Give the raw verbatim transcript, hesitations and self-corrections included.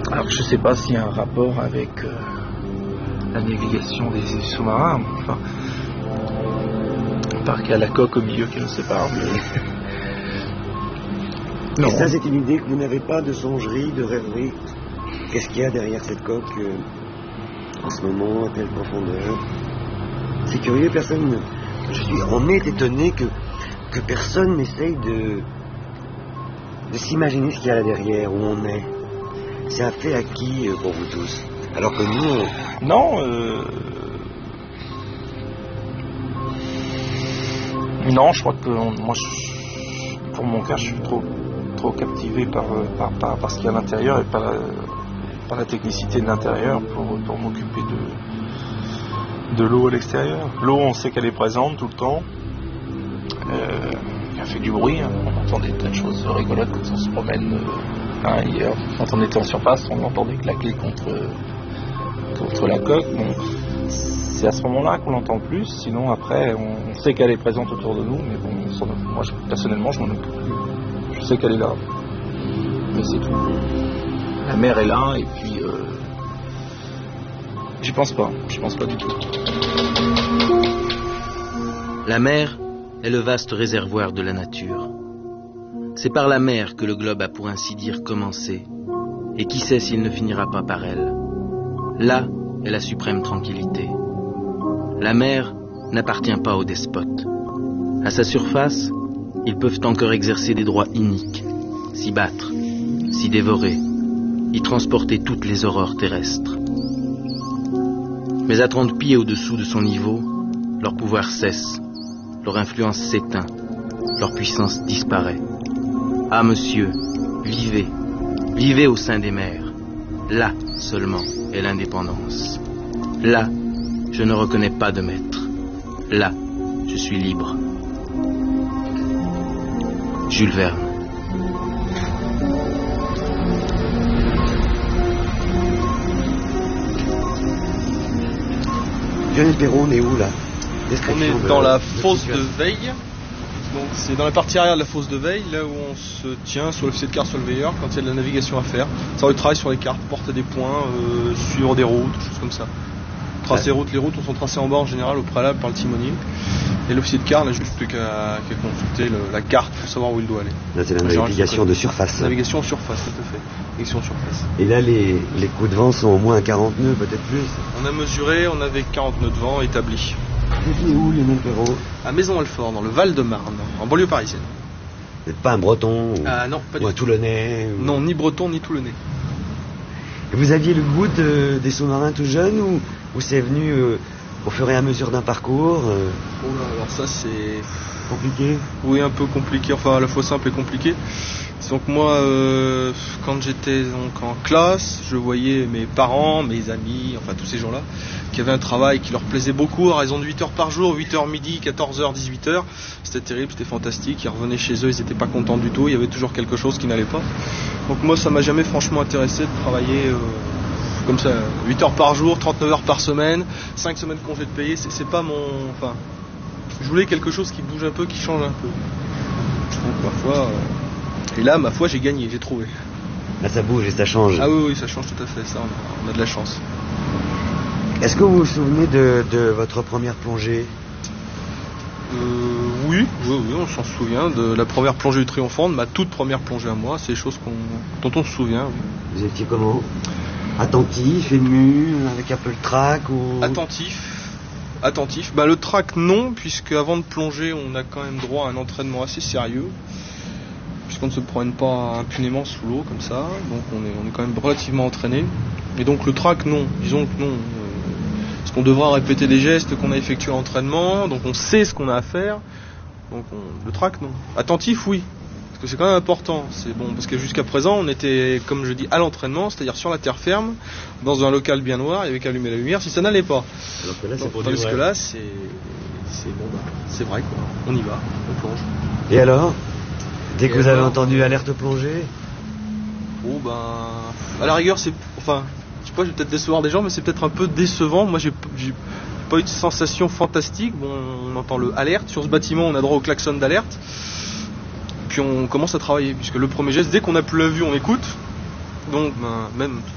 Alors je sais pas s'il y a un rapport avec euh, la navigation des sous-marins, enfin, à part qu'il y a la coque au milieu qui nous sépare. Mais... Non. Et ça, c'est une idée que vous n'avez pas de songerie, de rêverie. Qu'est-ce qu'il y a derrière cette coque euh, en ce moment, à telle profondeur? C'est curieux, personne. Je suis, on est étonné que, que personne n'essaye de, de s'imaginer ce qu'il y a là derrière, où on est. C'est un fait acquis euh, pour vous tous. Alors que nous, on... non. Euh... Non, je crois que on, moi, je, pour mon cas, je suis trop. trop captivé par, par, par, par ce qu'il y a à l'intérieur et par la, par la technicité de l'intérieur pour, pour m'occuper de, de l'eau à l'extérieur. L'eau, on sait qu'elle est présente tout le temps. Euh, elle fait du bruit, hein. On entend des tas de choses rigolotes quand on se promène. Euh, hein, hier, quand on était en surface, on entendait claquer contre, contre la coque. Bon, c'est à ce moment-là qu'on l'entend le plus. Sinon, après, on, on sait qu'elle est présente autour de nous, mais bon, moi, je, personnellement, je m'en occupe plus. Je sais qu'elle est là, mais c'est tout. La mer est là, et puis euh, j'y pense pas, j'y pense pas du tout. La mer est le vaste réservoir de la nature. C'est par la mer que le globe a pour ainsi dire commencé, et qui sait s'il ne finira pas par elle. Là est la suprême tranquillité. La mer n'appartient pas aux despotes. À sa surface, ils peuvent encore exercer des droits iniques, s'y battre, s'y dévorer, y transporter toutes les horreurs terrestres. Mais à trente pieds au-dessous de son niveau, leur pouvoir cesse, leur influence s'éteint, leur puissance disparaît. Ah monsieur, vivez, vivez au sein des mers. Là seulement est l'indépendance. Là, je ne reconnais pas de maître. Là, je suis libre. Jules Verne. Lionel Perrault, on est où là? On est dans la fosse de veille. Donc c'est dans la partie arrière de la fosse de veille, là où on se tient sur l'officier de quart surveilleur quand il y a de la navigation à faire. Ça va travailler sur les cartes, porter des points, euh, suivre des routes, choses comme ça. Tracer ouais. routes, les routes sont tracées en bas en général au préalable par le timonier. Et l'officier de quart n'a juste plus qu'à qu'à consulter le, la carte pour savoir où il doit aller. Là c'est la navigation de surface. Navigation en surface, tout à fait. Navigation en surface. Et là les, les coups de vent sont au moins à quarante nœuds, peut-être plus. On a mesuré, on avait quarante nœuds de vent établis. Vous êtes où, Lionel Perrault? À Maison-Alfort, dans le Val-de-Marne, en banlieue parisienne. Vous n'êtes pas un breton? Ou, ah, non, pas ou un tout. toulonnais? Ou... Non, ni breton, ni toulonnais. Et vous aviez le goût de, des sous-marins tout jeunes ou, ou c'est venu euh, au fur et à mesure d'un parcours euh... Oh là, alors ça c'est... Compliqué? Oui, un peu compliqué, enfin à la fois simple et compliqué. Donc moi, euh, quand j'étais donc en classe, je voyais mes parents, mes amis, enfin tous ces gens-là, qui avaient un travail qui leur plaisait beaucoup, à raison de huit heures par jour, huit heures midi, quatorze heures, dix-huit heures. C'était terrible, c'était fantastique. Ils revenaient chez eux, ils n'étaient pas contents du tout, il y avait toujours quelque chose qui n'allait pas. Donc moi, ça m'a jamais franchement intéressé de travailler euh, comme ça, huit heures par jour, trente-neuf heures par semaine, cinq semaines de congés de payer, c'est, c'est pas mon... Enfin, je voulais quelque chose qui bouge un peu, qui change un peu. Donc parfois... Euh, Et là, ma foi, j'ai gagné, j'ai trouvé. Là, ça bouge et ça change. Ah oui, oui, ça change tout à fait, ça, on a, on a de la chance. Est-ce que vous vous souvenez de, de votre première plongée? euh, Oui, oui, oui, on s'en souvient. De la première plongée du Triomphant, de ma toute première plongée à moi, c'est des choses qu'on, dont on se souvient. Oui. Vous étiez comment? Attentif, ému, avec un peu le trac ou... Attentif. Attentif. Bah, le trac, non, puisque avant de plonger, on a quand même droit à un entraînement assez sérieux. Puisqu'on ne se promène pas impunément sous l'eau comme ça, donc on est, on est quand même relativement entraîné. Et donc le trac, non, disons que non. Euh, parce qu'on devra répéter des gestes qu'on a effectués à l'entraînement, donc on sait ce qu'on a à faire. Donc on, le trac, non. Attentif, oui, parce que c'est quand même important. C'est bon, parce que jusqu'à présent, on était, comme je dis, à l'entraînement, c'est-à-dire sur la terre ferme, dans un local bien noir, il y avait qu'à allumer la lumière si ça n'allait pas. Alors que là, c'est donc, pour tandis dire, que ouais. là, c'est, c'est bon, bah, c'est vrai quoi. On y va, on plonge. Et alors? Dès que Et vous alors, avez entendu alerte plongée? Oh ben, à la rigueur, c'est, enfin, je sais pas, je vais peut-être décevoir des gens, mais c'est peut-être un peu décevant. Moi, j'ai, j'ai pas eu de sensation fantastique. Bon, on entend le alerte sur ce bâtiment, on a droit au klaxon d'alerte. Puis on commence à travailler, puisque le premier geste, dès qu'on n'a plus la vue, on écoute. Donc, ben, même